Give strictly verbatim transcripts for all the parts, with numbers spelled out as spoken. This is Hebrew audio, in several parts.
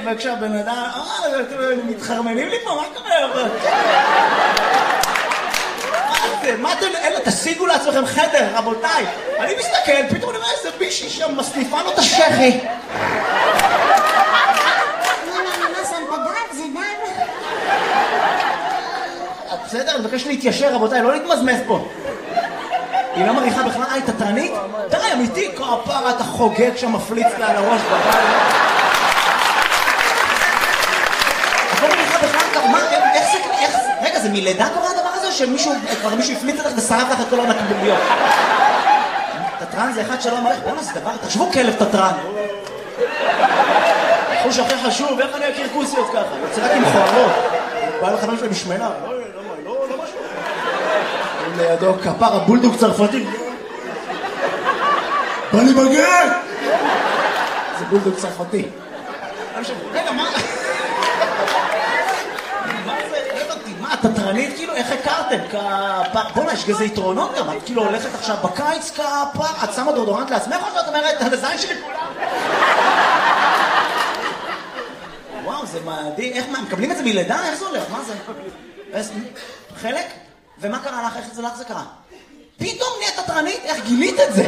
וכשהבן אדם, אה, מתחרמנים לי פה, מה קורה? מה אתם, אלה, תשיגו לעצמכם חדר, רבותיי. אני מסתכל, פתאום אני אומר איזה בישי שם מסניפה לו את השכי. מה שמת דם? זה דם? בסדר, אני מבקש להתיישר, רבותיי, לא להתמזמז פה. היא לא מריחה בכלל, היי, תתרנית? די, אמיתי, כפרה, אתה חוגג שם מפליץ לה על הראש בבית. את לא מריחה בכלל, מה, איך זה, איך זה, רגע, זה מלידה קורה הדבר הזה, או שמישהו, כבר מישהו הפליץ אותך ושרף לך את כל הנקביליות? תתרן זה אחד שלא מריח, בואו נעשה דבר, תחשבו כלב תתרן. החוש הכי חשוב, איך אני אכיר כוסיות ככה? יוצא רק עם חוערות. בא לחבר שלי משמנה, לא, לא, לא, לא משהו. לידו כפר הבולדוג צרפתי. בא לי בגן! זה בולדוג צרפתי. רגע, מה? מה זה? מה, תתרנית? כאילו, איך הכרתם? כפר... בוא'נה, יש כזה יתרונות גם. את כאילו הולכת עכשיו בקיץ כפר, את שמה דורדורנט לעצמך או שאת אומרת, על הזין שלי כולם? וואו, זה מדהים. איך, מה, מקבלים את זה מלידה? איך זה הולך? מה זה? חלק? ומה קרה לך? איך זה לך זה קרה? פתאום נהיית תתרנית? איך גילית את זה?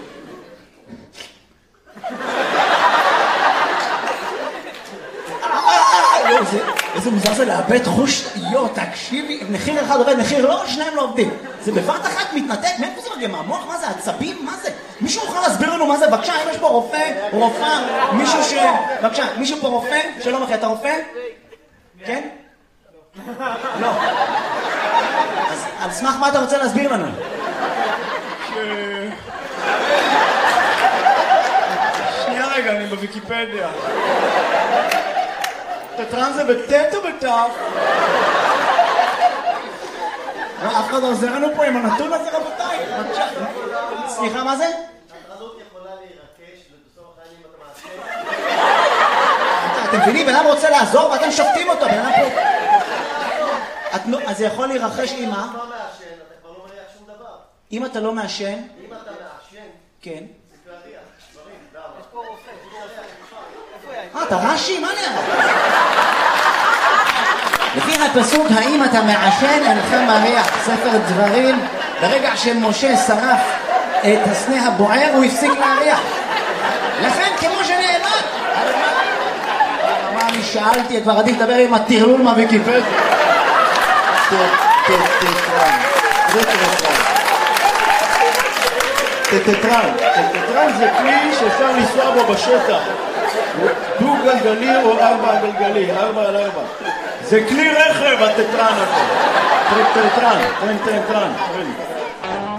איזה מוזר זה לאבד חוש, יו, תקשיבי, מחיר אחד עובד, מחיר לא, שניים לא עובדים. זה בבת אחת מתנתק, מאיפה זה מגיע? מהמוח? מה זה? עצבים? מה זה? מישהו יכול להסביר לנו מה זה? בבקשה, אם יש פה רופא, רופאה, מישהו ש... בבקשה, מישהו פה רופא? שלום אחי, אתה רופא? כן? לא. אז על סמך מה אתה רוצה להסביר לנו? שנייה רגע, אני בוויקיפדיה. תתרן זה בטט או בטף? אף אחד לא עוזר לנו פה עם הנתון הזה, רבותיי. סליחה, מה זה? התרנות יכולה להירקש ובסוף החיים אתה מעשה. אתם מבינים, בן אדם רוצה לעזור ואתם שופטים אותו, בן אדם פה... אז זה יכול להירחש עם מה? אם אתה לא מעשן, אתה כבר לא מריח שום דבר. אם אתה לא מעשן? אם אתה מעשן, כן. זה להריח, דברים, למה? יש פה רופא, אה, אתה רש"י? מה נראה? לפי הפסוק, האם אתה מעשן אינך מריח, ספר דברים, ברגע שמשה שרף את הסנה הבוער, הוא הפסיק להריח. לכן, כמו שנאמר, מה אני שאלתי, כבר עדיף לדבר עם הטרלול מהוויקיפדיה. טטרן, זה טטרן. טטרן, טטרן זה כלי שאפשר לנסוע בו בשטח. דו גלגלי או ארבע גלגלי, ארבע על ארבע. זה כלי רכב הטטרן הזה. טטרן, טטרן, טטרן.